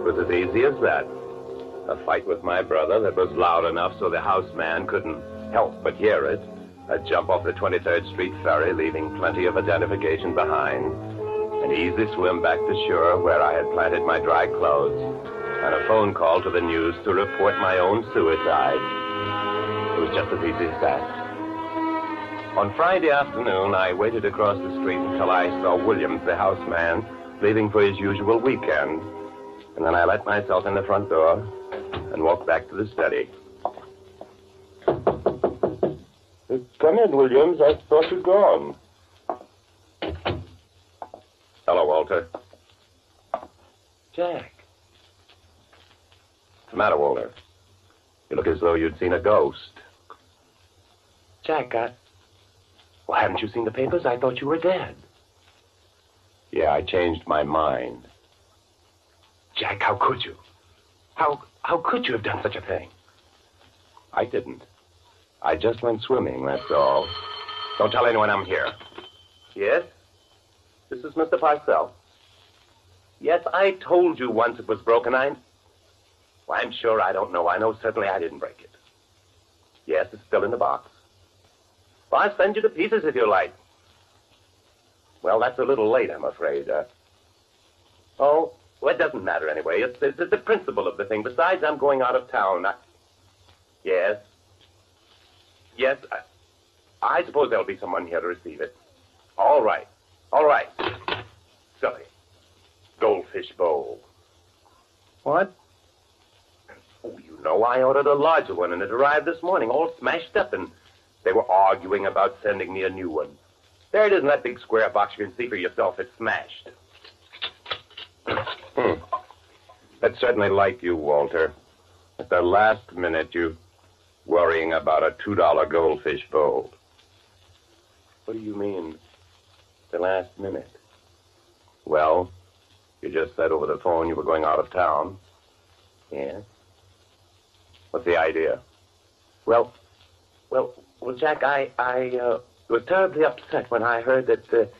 was as easy as that. A fight with my brother that was loud enough so the houseman couldn't help but hear it. A jump off the 23rd Street ferry, leaving plenty of identification behind. An easy swim back to shore where I had planted my dry clothes. And a phone call to the news to report my own suicide. It was just as easy as that. On Friday afternoon, I waited across the street until I saw Williams, the houseman, leaving for his usual weekend. And then I let myself in the front door and walked back to the study. Come in, Williams. I thought you'd gone. Hello, Walter. Jack. What's the matter, Walter? You look as though you'd seen a ghost. Jack, well, haven't you seen the papers? I thought you were dead. Yeah, I changed my mind. Jack, how could you? How could you have done such a thing? I didn't. I just went swimming, that's all. Don't tell anyone I'm here. Yes? This is Mr. Parcell. Yes, I told you once it was broken. I'm sure I don't know. I know certainly I didn't break it. Yes, it's still in the box. Well, I'll send you the pieces if you like. Well, that's a little late, I'm afraid. Well, it doesn't matter anyway. It's the principle of the thing. Besides, I'm going out of town. Yes. Yes, I suppose there'll be someone here to receive it. All right. Silly. Goldfish bowl. What? Oh, you know, I ordered a larger one, and it arrived this morning, all smashed up, and they were arguing about sending me a new one. There it is in that big square box. You can see for yourself it's smashed. That's certainly like you, Walter. At the last minute, you worrying about a $2 goldfish bowl. What do you mean, the last minute? Well, you just said over the phone you were going out of town. Yes? What's the idea? Well, Jack, I was terribly upset when I heard that,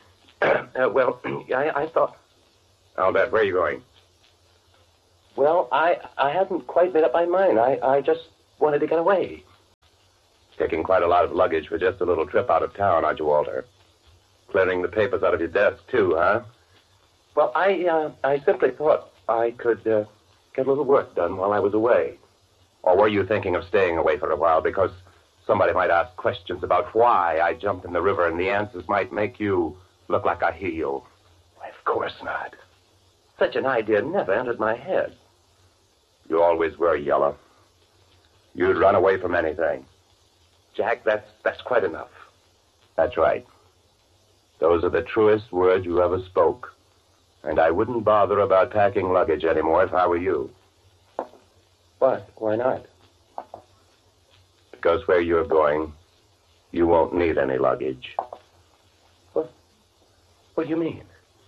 I thought... I'll bet. Where are you going? Well, I hadn't quite made up my mind. I just wanted to get away. Taking quite a lot of luggage for just a little trip out of town, aren't you, Walter? Clearing the papers out of your desk, too, huh? Well, I simply thought I could get a little work done while I was away. Or were you thinking of staying away for a while because somebody might ask questions about why I jumped in the river and the answers might make you look like a heel? Why, of course not. Such an idea never entered my head. You always were yellow. You'd run away from anything. Jack, that's quite enough. That's right. Those are the truest words you ever spoke. And I wouldn't bother about packing luggage anymore if I were you. What? Why not? Because where you're going, you won't need any luggage. What do you mean?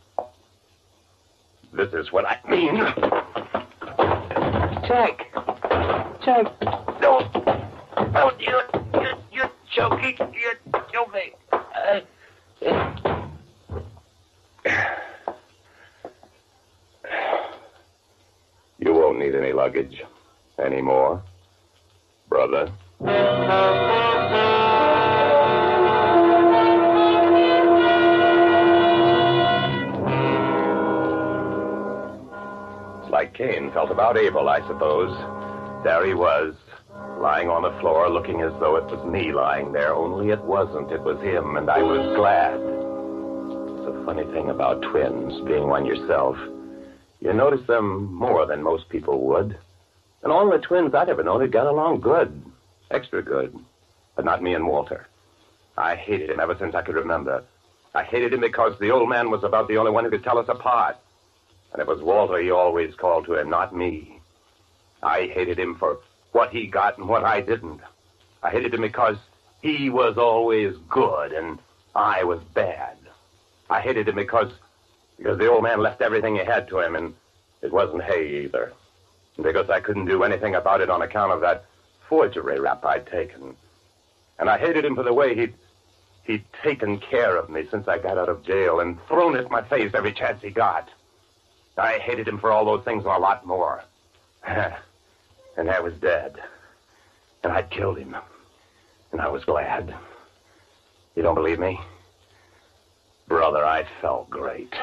This is what I mean. Jack! Don't, you're choking. You're choking. You won't need any luggage anymore, brother. Like Cain felt about Abel, I suppose. There he was, lying on the floor, looking as though it was me lying there, only it wasn't. It was him, and I was glad. It's a funny thing about twins, being one yourself. You notice them more than most people would. And all the twins I'd ever known had got along good. Extra good. But not me and Walter. I hated him ever since I could remember. I hated him because the old man was about the only one who could tell us apart. And it was Walter he always called to him, not me. I hated him for what he got and what I didn't. I hated him because he was always good and I was bad. I hated him because the old man left everything he had to him, and it wasn't hay either. And because I couldn't do anything about it on account of that forgery rap I'd taken. And I hated him for the way he'd taken care of me since I got out of jail and thrown at my face every chance he got. I hated him for all those things and a lot more. And I was dead. And I'd killed him. And I was glad. You don't believe me? Brother, I felt great.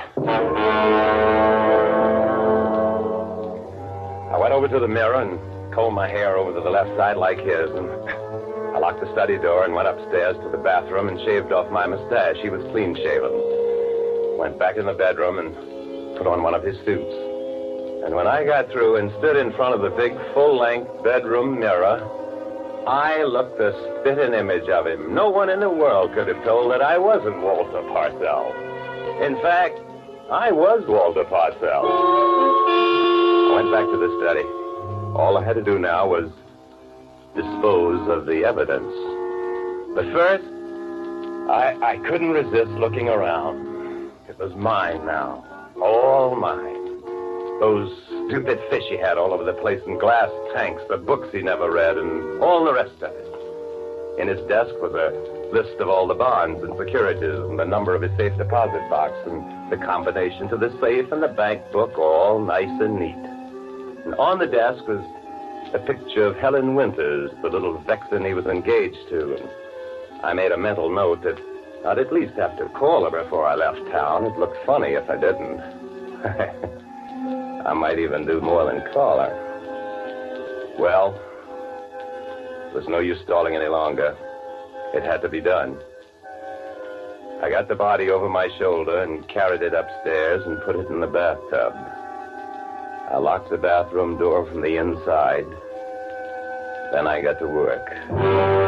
I went over to the mirror and combed my hair over to the left side like his, and I locked the study door and went upstairs to the bathroom and shaved off my mustache. He was clean shaven. Went back in the bedroom and put on one of his suits. And when I got through and stood in front of the big full-length bedroom mirror, I looked the spitting image of him. No one in the world could have told that I wasn't Walter Parcell. In fact, I was Walter Parcell. I went back to the study. All I had to do now was dispose of the evidence. But first, I couldn't resist looking around. It was mine now. All mine. Those stupid fish he had all over the place in glass tanks, the books he never read, and all the rest of it. In his desk was a list of all the bonds and securities and the number of his safe deposit box and the combination to the safe and the bank book, all nice and neat. And on the desk was a picture of Helen Winters, the little vixen he was engaged to. And I made a mental note that I'd at least have to call her before I left town. It looked funny if I didn't. I might even do more than call her. Well, there was no use stalling any longer. It had to be done. I got the body over my shoulder and carried it upstairs and put it in the bathtub. I locked the bathroom door from the inside. Then I got to work.